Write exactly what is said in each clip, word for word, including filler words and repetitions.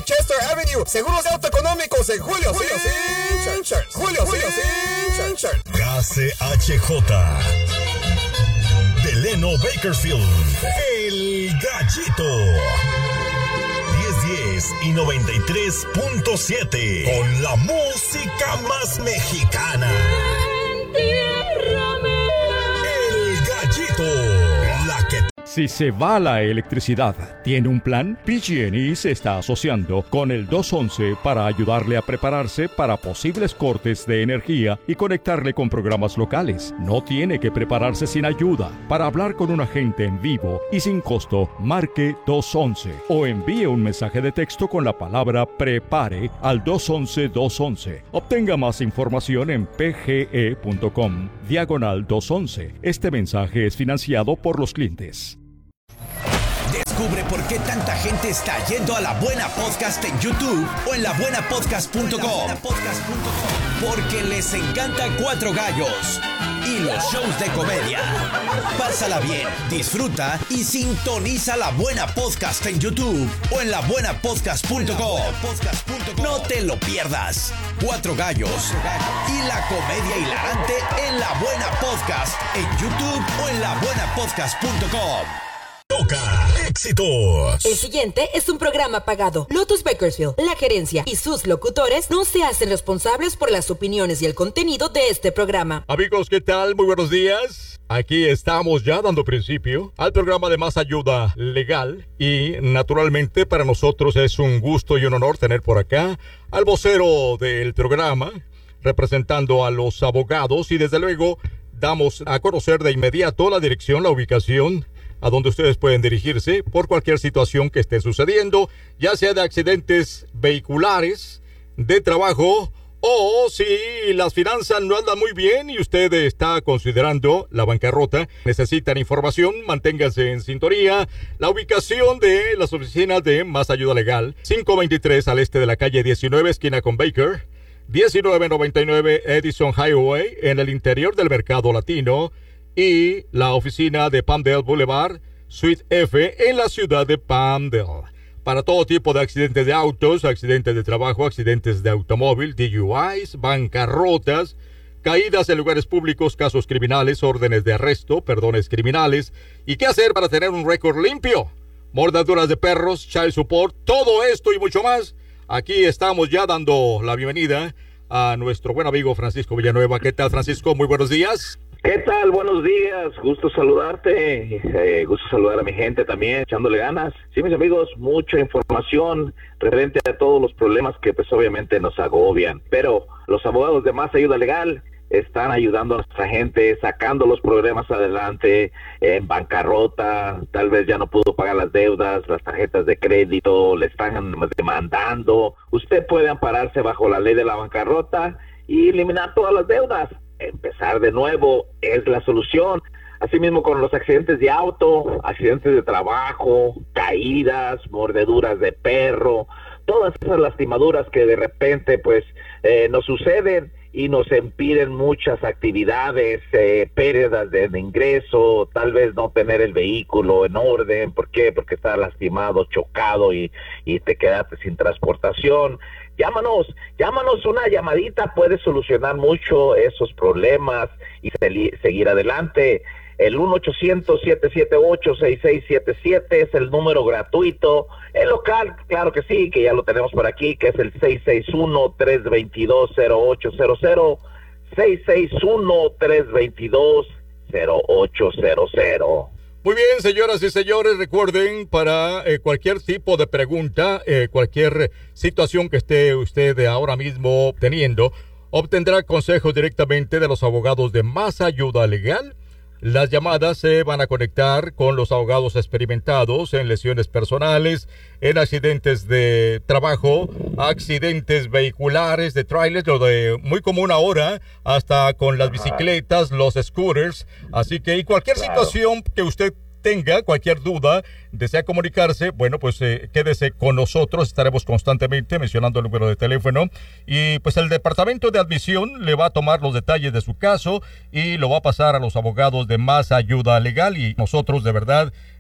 Chester Avenue. Seguros de auto económicos en Julio, Julio Cinchers. Julio, Julio Cinchers. K C H J. Delano Bakersfield. El Gallito. diez diez y noventa y tres punto siete. Con la música más mexicana. El Gallito. La que... Si se va la electricidad, ¿tiene un plan? P G and E se está asociando con el dos once para ayudarle a prepararse para posibles cortes de energía y conectarle con programas locales. No tiene que prepararse sin ayuda. Para hablar con un agente en vivo y sin costo, marque dos once o envíe un mensaje de texto con la palabra PREPARE al dos once dos once. Obtenga más información en pge.com diagonal dos once. Este mensaje es financiado por los clientes. Descubre por qué tanta gente está yendo a La Buena Podcast en YouTube o en la buena podcast punto com. Porque les encanta Cuatro Gallos y los shows de comedia. Pásala bien, disfruta y sintoniza La Buena Podcast en YouTube o en la buena podcast punto com. No te lo pierdas. Cuatro Gallos y la comedia hilarante en La Buena Podcast en YouTube o en la buena podcast punto com. Toca éxitos. El siguiente es un programa pagado. Lotus Bakersfield, la gerencia y sus locutores no se hacen responsables por las opiniones y el contenido de este programa. Amigos, ¿qué tal? Muy buenos días. Aquí estamos ya dando principio al programa de Más Ayuda Legal y naturalmente para nosotros es un gusto y un honor tener por acá al vocero del programa representando a los abogados y desde luego damos a conocer de inmediato la dirección, la ubicación a donde ustedes pueden dirigirse por cualquier situación que esté sucediendo, ya sea de accidentes vehiculares, de trabajo, o si las finanzas no andan muy bien y usted está considerando la bancarrota, necesitan información, manténganse en sintonía. La ubicación de las oficinas de Más Ayuda Legal, quinientos veintitrés al este de la calle diecinueve, esquina con Baker, diecinueve noventa y nueve Edison Highway, en el interior del Mercado Latino, y la oficina de Palmdale Boulevard, Suite F, en la ciudad de Palmdale. Para todo tipo de accidentes de autos, accidentes de trabajo, accidentes de automóvil, D U Is, bancarrotas, caídas en lugares públicos, casos criminales, órdenes de arresto, perdones criminales. ¿Y qué hacer para tener un récord limpio? Mordaduras de perros, child support, todo esto y mucho más. Aquí estamos ya dando la bienvenida a nuestro buen amigo Francisco Villanueva. ¿Qué tal, Francisco? Muy buenos días. ¿Qué tal? Buenos días, gusto saludarte, eh, gusto saludar a mi gente también, echándole ganas. Sí, mis amigos, mucha información referente a todos los problemas que pues obviamente nos agobian, pero los abogados de Más Ayuda Legal están ayudando a nuestra gente, sacando los problemas adelante, en bancarrota, tal vez ya no pudo pagar las deudas, las tarjetas de crédito, le están demandando. Usted puede ampararse bajo la ley de la bancarrota y eliminar todas las deudas. Empezar de nuevo es la solución. Asimismo con los accidentes de auto, accidentes de trabajo, caídas, mordeduras de perro, todas esas lastimaduras que de repente pues eh, nos suceden y nos impiden muchas actividades, eh, pérdidas de, de ingreso, tal vez no tener el vehículo en orden. ¿Por qué? Porque está lastimado, chocado y, y te quedaste sin transportación. Llámanos, llámanos, una llamadita puede solucionar mucho esos problemas y se, seguir adelante. El uno ochocientos, siete siete ocho, seis seis siete siete es el número gratuito. El local, claro que sí, que ya lo tenemos por aquí, que es el seis seis uno, tres dos dos, cero ocho cero cero, seis seis uno, tres dos dos, cero ocho cero cero. Muy bien, señoras y señores, recuerden, para eh, cualquier tipo de pregunta, eh, cualquier situación que esté usted ahora mismo teniendo, obtendrá consejos directamente de los abogados de Más Ayuda Legal. Las llamadas se van a conectar con los abogados experimentados en lesiones personales, en accidentes de trabajo, accidentes vehiculares, de trailers, lo de muy común ahora, hasta con las bicicletas, los scooters. Así que y cualquier claro. situación que usted tenga, cualquier duda, desea comunicarse, bueno, pues eh, quédese con nosotros, estaremos constantemente mencionando el número de teléfono y pues el departamento de admisión le va a tomar los detalles de su caso y lo va a pasar a los abogados de Más Ayuda Legal y nosotros de verdad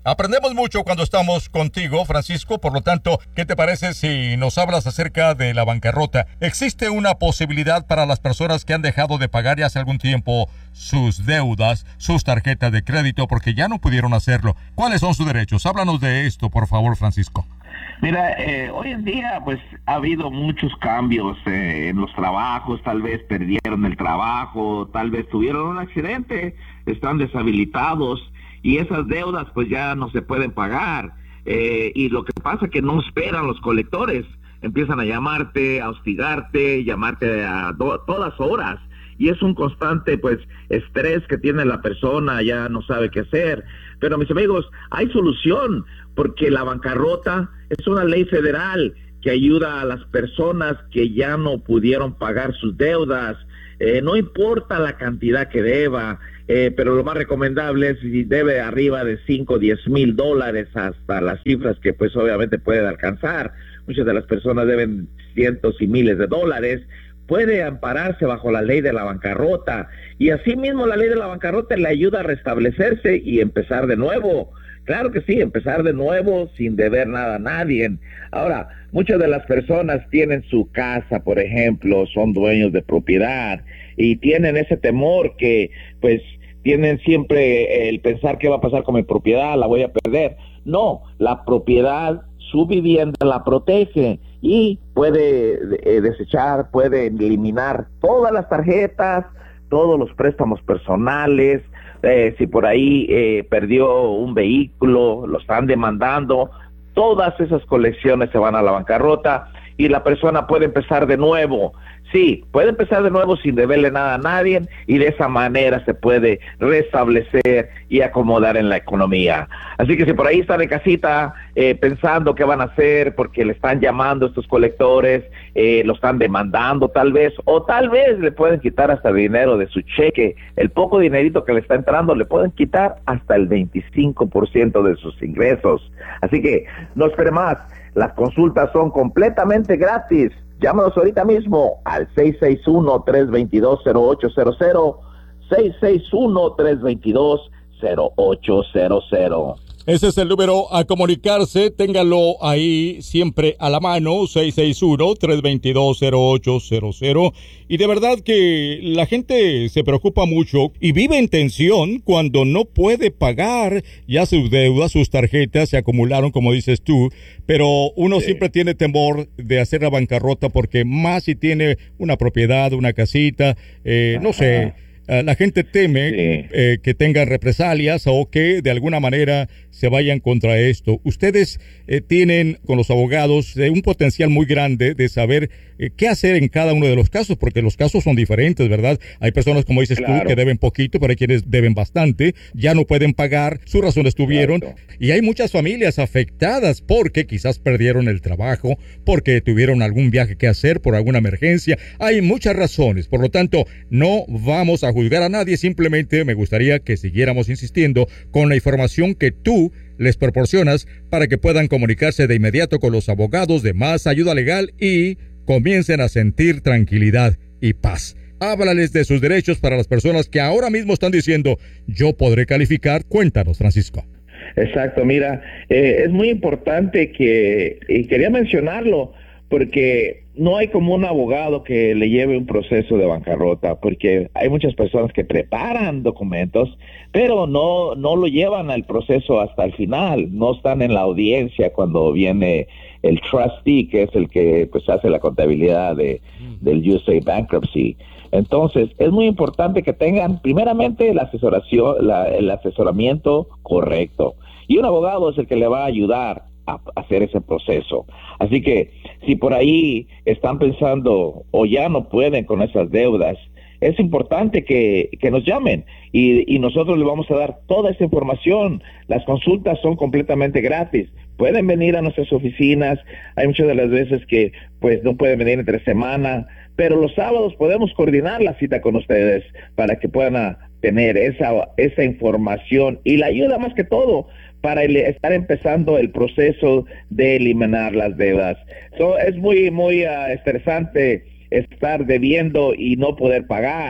Aprendemos mucho cuando estamos contigo, Francisco, por lo tanto, ¿qué te parece si nos hablas acerca de la bancarrota? ¿Existe una posibilidad para las personas que han dejado de pagar ya hace algún tiempo sus deudas, sus tarjetas de crédito, porque ya no pudieron hacerlo? ¿Cuáles son sus derechos? Háblanos de esto, por favor, Francisco. Mira, eh, hoy en día pues ha habido muchos cambios eh, en los trabajos, tal vez perdieron el trabajo, tal vez tuvieron un accidente, están deshabilitados y esas deudas pues ya no se pueden pagar. Eh, y lo que pasa es que no esperan los colectores, empiezan a llamarte, a hostigarte, llamarte a do- todas horas. Y es un constante, pues, estrés que tiene la persona, ya no sabe qué hacer. Pero, mis amigos, hay solución, porque la bancarrota es una ley federal que ayuda a las personas que ya no pudieron pagar sus deudas. Eh, no importa la cantidad que deba, eh, pero lo más recomendable es si debe arriba de cinco, diez mil dólares hasta las cifras que, pues, obviamente pueden alcanzar. Muchas de las personas deben cientos y miles de dólares. Puede ampararse bajo la ley de la bancarrota y asimismo la ley de la bancarrota le ayuda a restablecerse y empezar de nuevo. Claro que sí, empezar de nuevo sin deber nada a nadie. Ahora, muchas de las personas tienen su casa, por ejemplo, son dueños de propiedad y tienen ese temor que, pues, tienen siempre el pensar qué va a pasar con mi propiedad, la voy a perder. No, la propiedad, su vivienda la protege y puede eh, desechar, puede eliminar todas las tarjetas, todos los préstamos personales. Eh, si por ahí eh, perdió un vehículo, lo están demandando, todas esas colecciones se van a la bancarrota y la persona puede empezar de nuevo. Sí, puede empezar de nuevo sin deberle nada a nadie y de esa manera se puede restablecer y acomodar en la economía. Así que si por ahí están en casita eh, pensando qué van a hacer porque le están llamando estos colectores, eh, lo están demandando tal vez, o tal vez le pueden quitar hasta el dinero de su cheque, el poco dinerito que le está entrando, le pueden quitar hasta el veinticinco por ciento de sus ingresos. Así que no espere más, las consultas son completamente gratis. Llámanos ahorita mismo al seis seis uno, tres dos dos, cero ocho cero cero, seis seis uno, tres dos dos, cero ocho cero cero. Ese es el número a comunicarse, téngalo ahí siempre a la mano, seis seis uno, tres dos dos, cero ocho cero cero. Y de verdad que la gente se preocupa mucho y vive en tensión cuando no puede pagar ya sus deudas, sus tarjetas se acumularon, como dices tú, pero uno sí. siempre tiene temor de hacer la bancarrota porque más si tiene una propiedad, una casita, eh, no sé. Uh, la gente teme sí. eh, que tengan represalias o que de alguna manera se vayan contra esto. Ustedes eh, tienen con los abogados eh, un potencial muy grande de saber eh, qué hacer en cada uno de los casos, porque los casos son diferentes, ¿verdad? Hay personas, como dices claro. tú, que deben poquito, pero hay quienes deben bastante, ya no pueden pagar, sus razones tuvieron, claro. y hay muchas familias afectadas porque quizás perdieron el trabajo, porque tuvieron algún viaje que hacer por alguna emergencia. Hay muchas razones, por lo tanto, no vamos a juzgar a nadie, simplemente me gustaría que siguiéramos insistiendo con la información que tú les proporcionas para que puedan comunicarse de inmediato con los abogados de Más Ayuda Legal y comiencen a sentir tranquilidad y paz. Háblales de sus derechos para las personas que ahora mismo están diciendo, yo podré calificar. Cuéntanos, Francisco. Exacto, mira, eh, es muy importante que, y quería mencionarlo, porque no hay como un abogado que le lleve un proceso de bancarrota, porque hay muchas personas que preparan documentos, pero no no lo llevan al proceso hasta el final, no están en la audiencia cuando viene el trustee, que es el que pues hace la contabilidad de, del U S A Bankruptcy. Entonces, es muy importante que tengan primeramente la asesoración, la, el asesoramiento correcto, y un abogado es el que le va a ayudar a hacer ese proceso. Así que si por ahí están pensando o ya no pueden con esas deudas, es importante que, que nos llamen y, y nosotros les vamos a dar toda esa información. Las consultas son completamente gratis. Pueden venir a nuestras oficinas. Hay muchas de las veces que pues no pueden venir entre semana, pero los sábados podemos coordinar la cita con ustedes para que puedan tener esa, esa información y la ayuda más que todo para el, estar empezando el proceso de eliminar las deudas. So, es muy, muy uh, estresante estar debiendo y no poder pagar.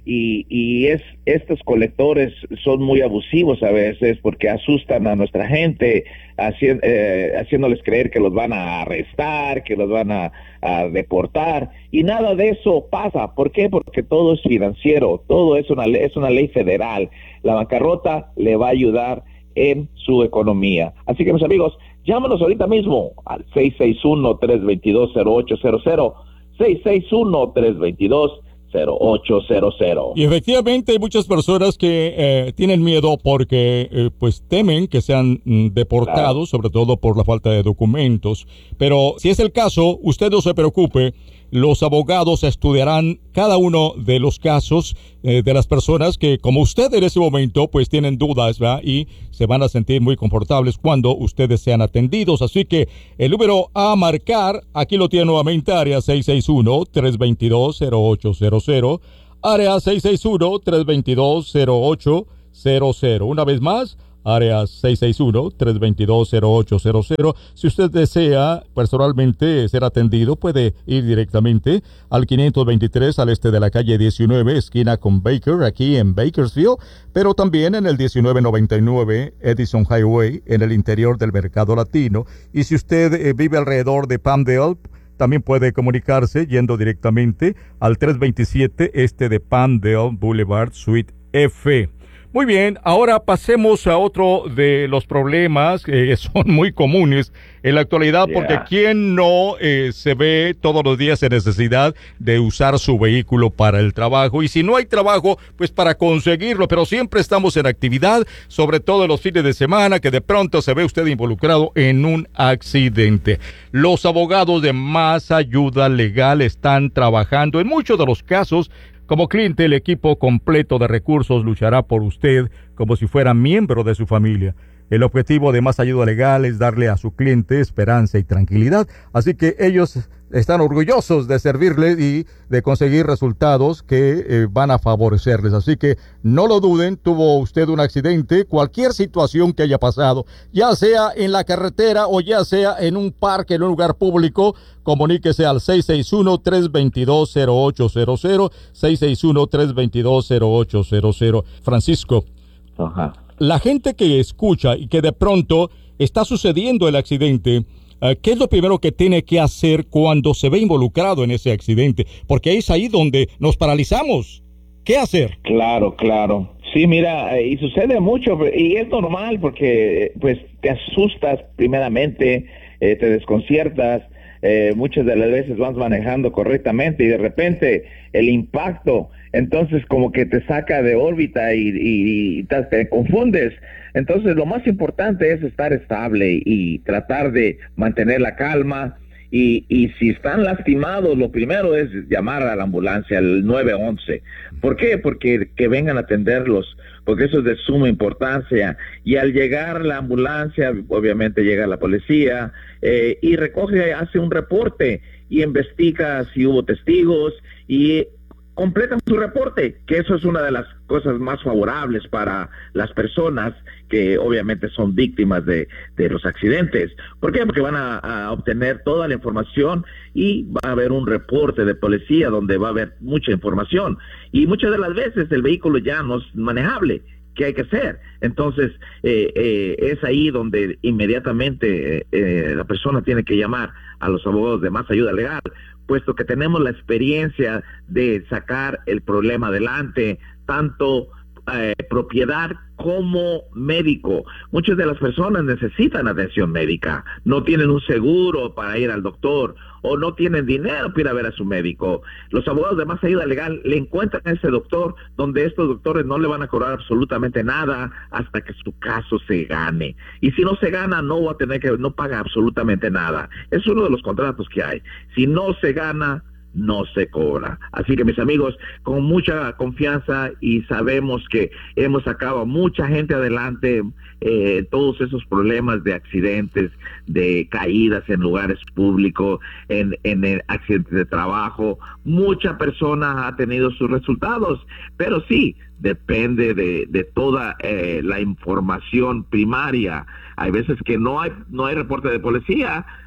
y, y es estos colectores son muy abusivos a veces porque asustan a nuestra gente, haci- eh, haciéndoles creer que los van a arrestar, que los van a, a deportar, y nada de eso pasa. ¿Por qué? Porque todo es financiero, todo es una, es una ley federal. La bancarrota le va a ayudar en su economía. Así que, mis amigos, llámanos ahorita mismo al seis seis uno, tres dos dos, cero ocho cero cero, seis seis uno, tres dos dos, cero ocho cero cero. Y efectivamente hay muchas personas que eh, tienen miedo porque eh, pues temen que sean mm, deportados, claro, sobre todo por la falta de documentos. Pero si es el caso, usted no se preocupe. Los abogados estudiarán cada uno de los casos eh, de las personas que, como usted en ese momento, pues tienen dudas, ¿verdad? Y se van a sentir muy confortables cuando ustedes sean atendidos. Así que el número a marcar, aquí lo tiene nuevamente, área seis seis uno, tres dos dos, cero ocho cero cero, área seis seis uno, tres dos dos, cero ocho cero cero. Una vez más, área seis seis uno, tres dos dos, cero ocho cero cero. Si usted desea personalmente ser atendido, puede ir directamente al quinientos veintitrés al este de la calle diecinueve, esquina con Baker, aquí en Bakersfield, pero también en el diecinueve noventa y nueve Edison Highway, en el interior del Mercado Latino. Y si usted eh, vive alrededor de Palmdale, también puede comunicarse yendo directamente al trescientos veintisiete este de Palmdale Boulevard, Suite F. Muy bien, ahora pasemos a otro de los problemas que eh, son muy comunes en la actualidad, yeah. porque ¿quién no eh, se ve todos los días en necesidad de usar su vehículo para el trabajo? Y si no hay trabajo, pues para conseguirlo, pero siempre estamos en actividad, sobre todo en los fines de semana, que de pronto se ve usted involucrado en un accidente. Los abogados de Más Ayuda Legal están trabajando en muchos de los casos. Como cliente, el equipo completo de recursos luchará por usted como si fuera miembro de su familia. El objetivo de Más Ayuda Legal es darle a su cliente esperanza y tranquilidad, así que ellos están orgullosos de servirle y de conseguir resultados que eh, van a favorecerles. Así que no lo duden, tuvo usted un accidente, cualquier situación que haya pasado, ya sea en la carretera o ya sea en un parque, en un lugar público, comuníquese al seis seis uno, tres dos dos, cero ocho cero cero, seis seis uno, tres dos dos, cero ocho cero cero. Francisco, Ajá. la gente que escucha y que de pronto está sucediendo el accidente, ¿qué es lo primero que tiene que hacer cuando se ve involucrado en ese accidente? Porque es ahí donde nos paralizamos. ¿Qué hacer? Claro, claro. Sí, mira, y sucede mucho, y es normal porque pues te asustas primeramente, eh, te desconciertas, eh, muchas de las veces vas manejando correctamente y de repente el impacto, entonces como que te saca de órbita y, y, y te, te confundes. Entonces lo más importante es estar estable y tratar de mantener la calma, y, y si están lastimados, lo primero es llamar a la ambulancia, al nueve once. ¿Por qué? Porque que vengan a atenderlos, porque eso es de suma importancia. Y al llegar la ambulancia, obviamente llega la policía eh, y recoge, hace un reporte y investiga si hubo testigos y completan su reporte, que eso es una de las cosas más favorables para las personas que obviamente son víctimas de, de los accidentes. ¿Por qué? Porque van a, a obtener toda la información y va a haber un reporte de policía donde va a haber mucha información. Y muchas de las veces el vehículo ya no es manejable. ¿Qué hay que hacer? Entonces, eh, eh, es ahí donde inmediatamente eh, eh, la persona tiene que llamar a los abogados de Más Ayuda Legal, puesto que tenemos la experiencia de sacar el problema adelante, tanto eh, propiedad como médico. Muchas de las personas necesitan atención médica, no tienen un seguro para ir al doctor o no tienen dinero para ir a ver a su médico. Los abogados de Más Ayuda Legal le encuentran a ese doctor donde estos doctores no le van a cobrar absolutamente nada hasta que su caso se gane. Y si no se gana, no va a tener que, no paga absolutamente nada. Es uno de los contratos que hay. Si no se gana, no se cobra. Así que mis amigos, con mucha confianza, y sabemos que hemos sacado a mucha gente adelante, eh, todos esos problemas de accidentes, de caídas en lugares públicos, en, en el accidentes de trabajo, mucha persona ha tenido sus resultados, pero sí, depende de, de toda eh, la información primaria. Hay veces que no hay no hay reporte de policía,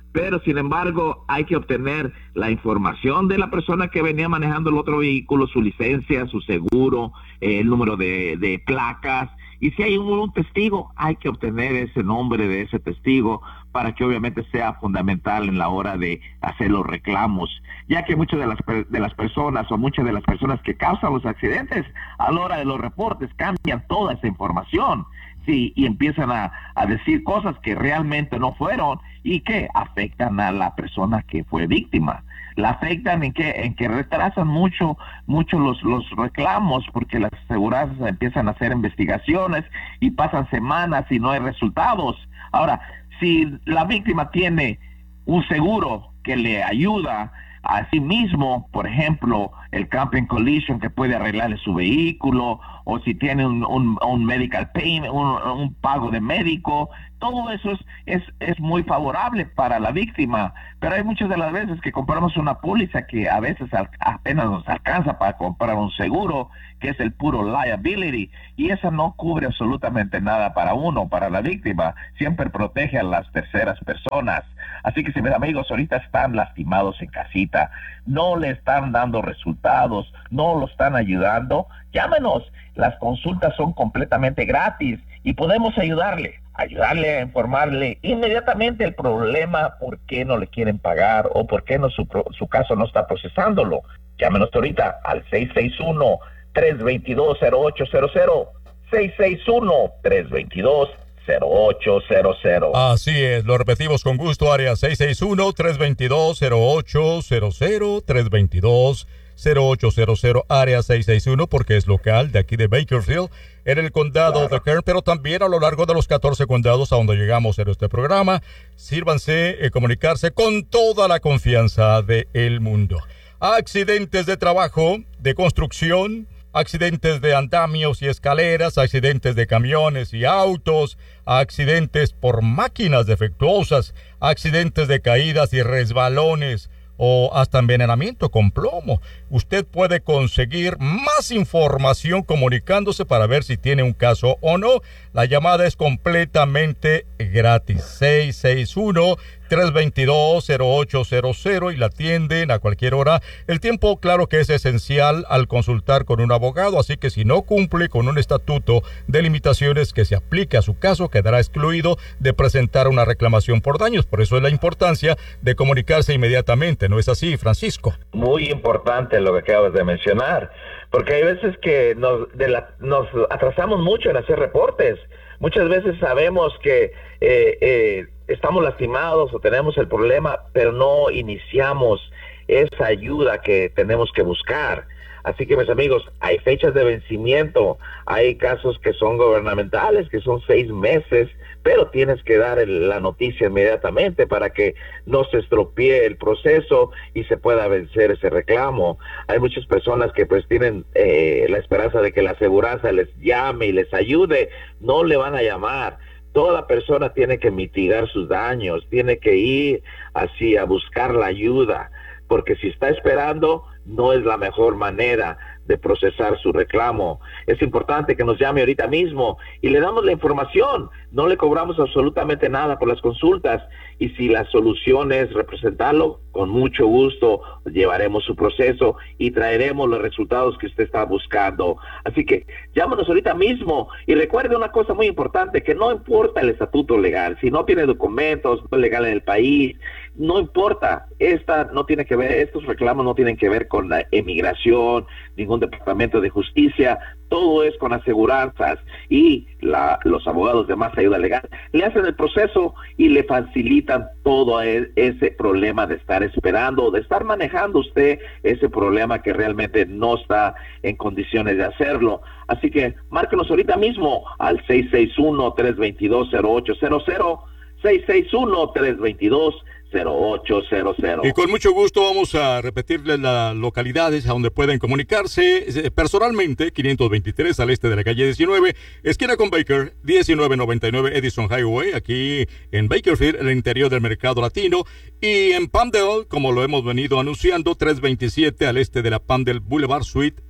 pero sin embargo hay que obtener la información de la persona que venía manejando el otro vehículo, su licencia, su seguro, eh, el número de, de placas, y si hay un, un testigo, hay que obtener ese nombre de ese testigo para que obviamente sea fundamental en la hora de hacer los reclamos, ya que muchas de las, de las personas o muchas de las personas que causan los accidentes a la hora de los reportes cambian toda esa información. Sí, y empiezan a, a decir cosas que realmente no fueron y que afectan a la persona que fue víctima. La afectan en que en que retrasan mucho mucho los los reclamos, porque las aseguranzas empiezan a hacer investigaciones y pasan semanas y no hay resultados. Ahora, si la víctima tiene un seguro que le ayuda a sí mismo, por ejemplo, el Camping Collision que puede arreglarle su vehículo, o si tiene un, un, un medical payment, un, un pago de médico, todo eso es, es, es muy favorable para la víctima, pero hay muchas de las veces que compramos una póliza que a veces al, apenas nos alcanza para comprar un seguro, que es el puro liability, y esa no cubre absolutamente nada para uno, para la víctima, siempre protege a las terceras personas. Así que si mis amigos ahorita están lastimados en casita, no le están dando resultados, no lo están ayudando, llámenos. Las consultas son completamente gratis y podemos ayudarle, ayudarle a informarle inmediatamente el problema, por qué no le quieren pagar o por qué no su, su caso no está procesándolo. Llámenos ahorita al seis seis uno, tres dos dos, cero ocho cero cero, seis seis uno, tres dos dos, cero ocho cero cero. Así es, lo repetimos con gusto, área seis seis uno, tres dos dos, cero ocho cero cero, tres dos dos, cero ocho cero cero, área seis seis uno, porque es local de aquí de Bakersfield, en el condado claro. de Kern, pero también a lo largo de los catorce condados a donde llegamos en este programa. Sírvanse eh, comunicarse con toda la confianza del mundo. Accidentes de trabajo, de construcción, accidentes de andamios y escaleras, accidentes de camiones y autos, accidentes por máquinas defectuosas, accidentes de caídas y resbalones, o hasta envenenamiento con plomo. Usted puede conseguir más información comunicándose para ver si tiene un caso o no. La llamada es completamente gratis. seis seis uno, tres dos dos, cero ocho cero cero y la atienden a cualquier hora. El tiempo, claro que es esencial al consultar con un abogado, así que si no cumple con un estatuto de limitaciones que se aplique a su caso, quedará excluido de presentar una reclamación por daños. Por eso es la importancia de comunicarse inmediatamente. ¿No es así, Francisco? Muy importante lo que acabas de mencionar, porque hay veces que nos, de la, nos atrasamos mucho en hacer reportes. Muchas veces sabemos que eh, eh, estamos lastimados o tenemos el problema, pero no iniciamos esa ayuda que tenemos que buscar. Así que, mis amigos, hay fechas de vencimiento, hay casos que son gubernamentales, que son seis meses, pero tienes que dar el, la noticia inmediatamente para que no se estropee el proceso y se pueda vencer ese reclamo. Hay muchas personas que pues tienen eh, la esperanza de que la aseguranza les llame y les ayude. No le van a llamar. Toda persona tiene que mitigar sus daños, tiene que ir así a buscar la ayuda, porque si está esperando, no es la mejor manera de procesar su reclamo. Es importante que nos llame ahorita mismo y le damos la información. No le cobramos absolutamente nada por las consultas, y si la solución es representarlo, con mucho gusto llevaremos su proceso y traeremos los resultados que usted está buscando. Así que llámanos ahorita mismo y recuerde una cosa muy importante, que no importa el estatuto legal, si no tiene documentos, no es legal en el país, no importa, esta no tiene que ver, estos reclamos no tienen que ver con la emigración, ningún departamento de justicia, todo es con aseguranzas, y la, los abogados de Más Ayuda Legal le hacen el proceso y le facilitan todo el, ese problema de estar esperando, de estar manejando usted ese problema que realmente no está en condiciones de hacerlo. Así que márquenos ahorita mismo al seis seis uno, tres dos dos, cero ocho cero cero, seis seis uno, tres dos dos, cero ocho cero cero. Y con mucho gusto vamos a repetirles las localidades a donde pueden comunicarse personalmente. Quinientos veintitrés al este de la calle diecinueve, esquina con Baker, diecinueve noventa y nueve Edison Highway, aquí en Bakersfield, en el interior del mercado latino. Y en Palmdale, como lo hemos venido anunciando, trescientos veintisiete al este de la Palmdale Boulevard Suite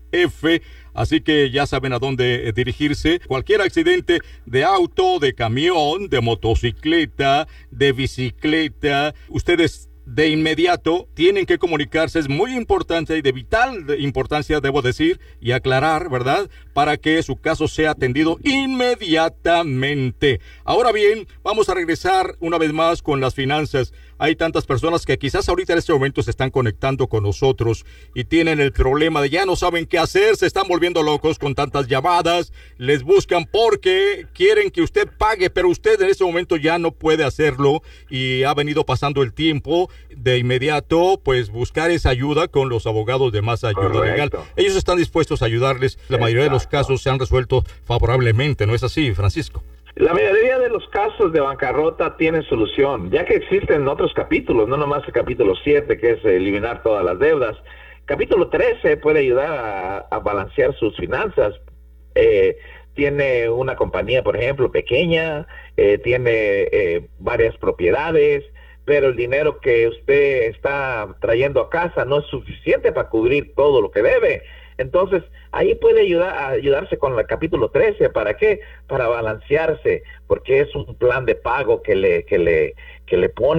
F. Así que ya saben a dónde dirigirse. Cualquier accidente de auto, de camión, de motocicleta, de bicicleta, ustedes de inmediato tienen que comunicarse. Es muy importante y de vital importancia, debo decir, y aclarar, ¿verdad?, para que su caso sea atendido inmediatamente. Ahora bien, vamos a regresar una vez más con las finanzas. Hay tantas personas que quizás ahorita en este momento se están conectando con nosotros y tienen el problema de ya no saben qué hacer, se están volviendo locos con tantas llamadas, les buscan porque quieren que usted pague, pero usted en este momento ya no puede hacerlo y ha venido pasando el tiempo. De inmediato, pues buscar esa ayuda con los abogados de Más Ayuda Correcto. Legal. Ellos están dispuestos a ayudarles. La Exacto. mayoría de los casos se han resuelto favorablemente, ¿no es así, Francisco? La mayoría de los casos de bancarrota tienen solución, ya que existen otros capítulos, no nomás el capítulo siete, que es eliminar todas las deudas. Capítulo trece puede ayudar a, a balancear sus finanzas. Eh, tiene una compañía, por ejemplo, pequeña, eh, tiene eh, varias propiedades, pero el dinero que usted está trayendo a casa no es suficiente para cubrir todo lo que debe. Entonces, ahí puede ayudar a ayudarse con el capítulo trece. ¿Para qué? Para balancearse, porque es un plan de pago que le que le que le pone